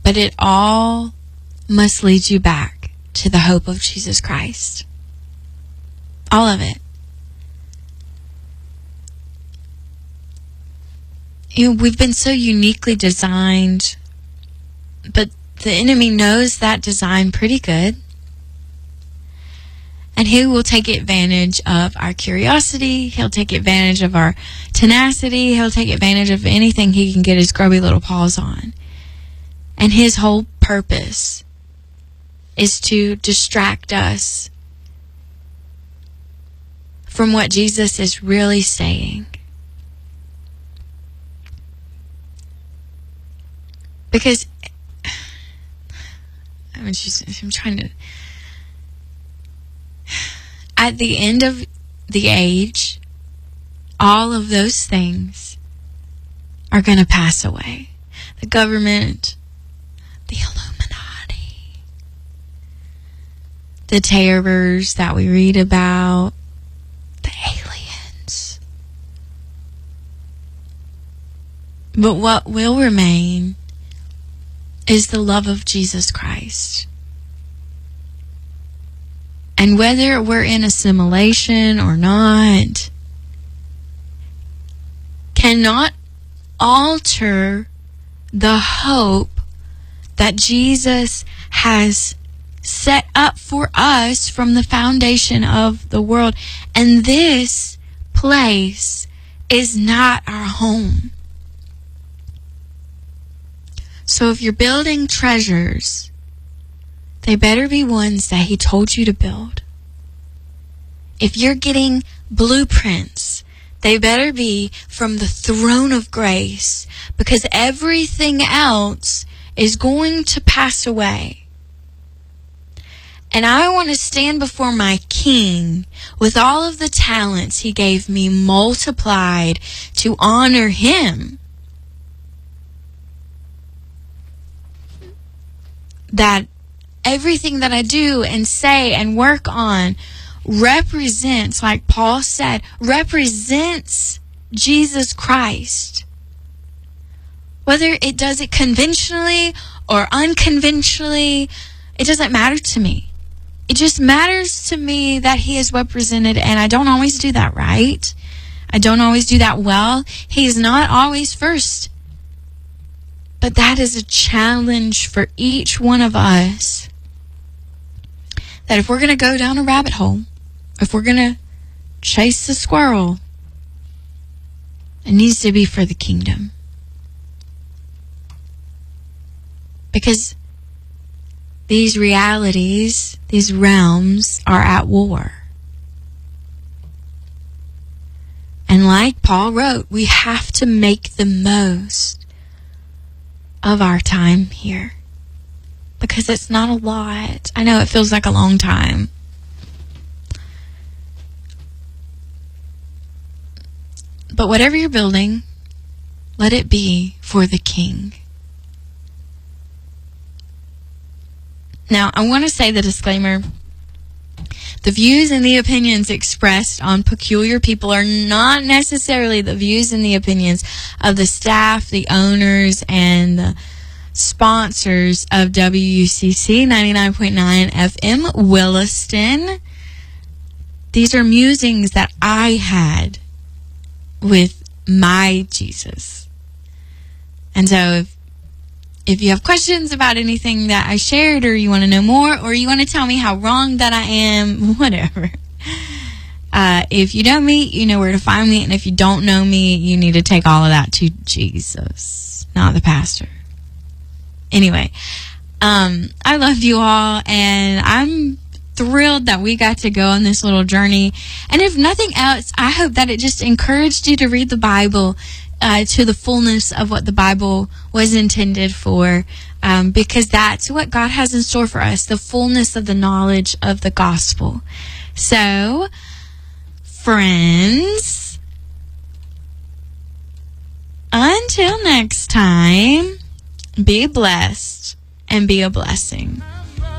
But it all must lead you back to the hope of Jesus Christ. All of it. We've been so uniquely designed, but the enemy knows that design pretty good. And he will take advantage of our curiosity. He'll take advantage of our tenacity. He'll take advantage of anything he can get his grubby little paws on. And his whole purpose is to distract us from what Jesus is really saying. Because I'm trying to... At the end of the age, all of those things are going to pass away. The government, the Illuminati, the terrors that we read about, the aliens. But what will remain is the love of Jesus Christ. And whether we're in assimilation or not, cannot alter the hope that Jesus has set up for us from the foundation of the world. And this place is not our home. So if you're building treasures, they better be ones that he told you to build. If you're getting blueprints, they better be from the throne of grace, because everything else is going to pass away. And I want to stand before my King with all of the talents he gave me multiplied to honor him. That everything that I do and say and work on represents, like Paul said, represents Jesus Christ. Whether it does it conventionally or unconventionally, it doesn't matter to me. It just matters to me that he is represented, and I don't always do that right. I don't always do that well. He's not always first. But that is a challenge for each one of us. That if we're going to go down a rabbit hole, if we're going to chase the squirrel, it needs to be for the kingdom. Because these realities, these realms are at war. And like Paul wrote, we have to make the most of our time here. Because it's not a lot. I know it feels like a long time. But whatever you're building, let it be for the King. Now, I want to say the disclaimer. The views and the opinions expressed on Peculiar People are not necessarily the views and the opinions of the staff, the owners, and the sponsors of WUCC 99.9 FM Williston. These are musings that I had with my Jesus. And so if you have questions about anything that I shared, or you want to know more, or you want to tell me how wrong that I am, whatever. If you know me, you know where to find me. And if you don't know me, you need to take all of that to Jesus, not the pastor. Anyway, I love you all, and I'm thrilled that we got to go on this little journey. And if nothing else, I hope that it just encouraged you to read the Bible to the fullness of what the Bible was intended for, because that's what God has in store for us, the fullness of the knowledge of the gospel. So, friends, until next time, be blessed and be a blessing.